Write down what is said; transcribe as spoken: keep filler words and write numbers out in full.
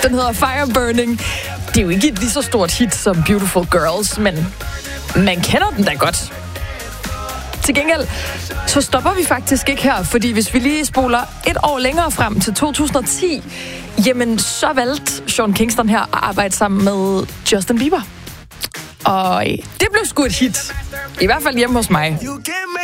Den hedder Fire Burning. Det er jo ikke et lige så stort hit som Beautiful Girls, men man kender den da godt. Til gengæld, så stopper vi faktisk ikke her, fordi hvis vi lige spoler et år længere frem til to tusind og ti, jamen så valgte Sean Kingston her at arbejde sammen med Justin Bieber. Og det blev sgu et hit. I hvert fald hjemme hos mig.